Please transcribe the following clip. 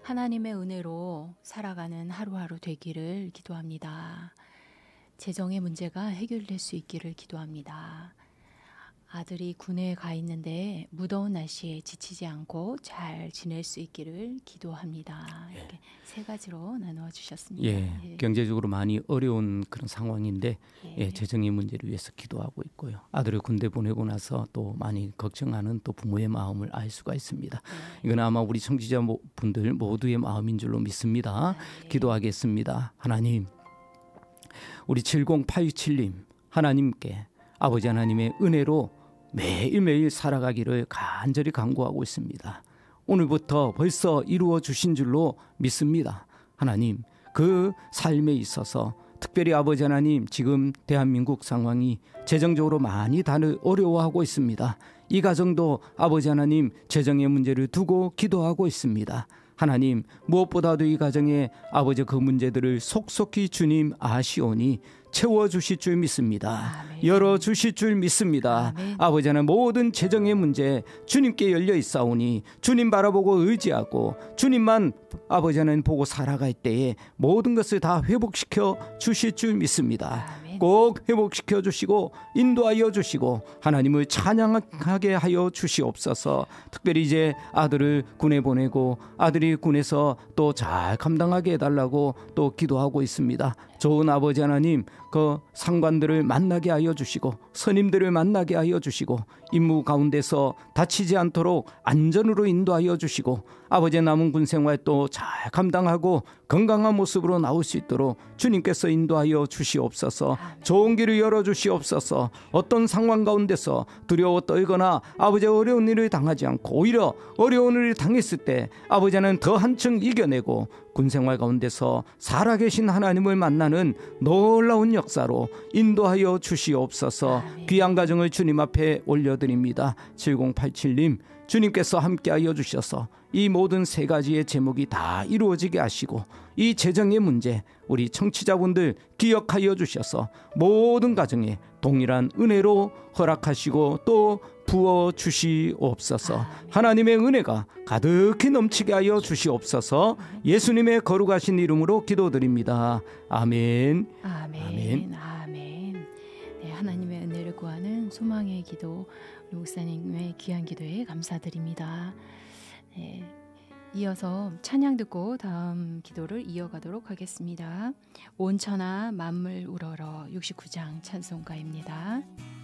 하나님의 은혜로 살아가는 하루하루 되기를 기도합니다. 재정의 문제가 해결될 수 있기를 기도합니다. 아들이 군에 가 있는데 무더운 날씨에 지치지 않고 잘 지낼 수 있기를 기도합니다. 이렇게 세 가지로 나누어 주셨습니다. 예, 경제적으로 많이 어려운 그런 상황인데 재정의 문제를 위해서 기도하고 있고요. 아들을 군대 보내고 나서 또 많이 걱정하는 또 부모의 마음을 알 수가 있습니다. 이건 아마 우리 청취자 분들 모두의 마음인 줄로 믿습니다. 기도하겠습니다. 하나님, 우리 70867님 하나님께 아버지 하나님의 은혜로 매일매일 살아가기를 간절히 간구하고 있습니다. 오늘부터 벌써 이루어 주신 줄로 믿습니다. 하나님, 그 삶에 있어서 특별히 아버지 하나님, 지금 대한민국 상황이 재정적으로 많이 다들 어려워하고 있습니다. 이 가정도 아버지 하나님 재정의 문제를 두고 기도하고 있습니다. 하나님, 무엇보다도 이 가정에 아버지 그 문제들을 속속히 주님 아시오니 채워주실 줄 믿습니다. 열어주실 줄 믿습니다. 아버지 하나님, 모든 재정의 문제 주님께 열려 있사오니 주님 바라보고 의지하고 주님만 아버지 하나님 보고 살아갈 때에 모든 것을 다 회복시켜 주실 줄 믿습니다. 꼭 회복시켜 주시고 인도하여 주시고 하나님을 찬양하게 하여 주시옵소서. 특별히 이제 아들을 군에 보내고 아들이 군에서 또 잘 감당하게 해달라고 또 기도하고 있습니다. 좋은 아버지 하나님, 그 상관들을 만나게 하여 주시고 선임들을 만나게 하여 주시고 임무 가운데서 다치지 않도록 안전으로 인도하여 주시고 아버지의 남은 군 생활 또 잘 감당하고 건강한 모습으로 나올 수 있도록 주님께서 인도하여 주시옵소서. 좋은 길을 열어주시옵소서. 어떤 상황 가운데서 두려워 떨거나 아버지의 어려운 일을 당하지 않고 오히려 어려운 일을 당했을 때 아버지는 더 한층 이겨내고 군생활 가운데서 살아계신 하나님을 만나는 놀라운 역사로 인도하여 주시옵소서. 귀한 가정을 주님 앞에 올려드립니다. 7087님, 주님께서 함께하여 주셔서 이 모든 세 가지의 제목이 다 이루어지게 하시고 이 재정의 문제 우리 청취자분들 기억하여 주셔서 모든 가정에 동일한 은혜로 허락하시고 또 부어주시옵소서. 하나님의 은혜가 가득히 넘치게 하여 주시옵소서. 예수님의 거룩하신 이름으로 기도드립니다. 아멘. 아멘. 아멘. 네, 하나님의 은혜를 구하는 소망의 기도, 우리 목사님의 귀한 기도에 감사드립니다. 네, 이어서 찬양 듣고 다음 기도를 이어가도록 하겠습니다. 온천하 만물 우러러 69장 찬송가입니다.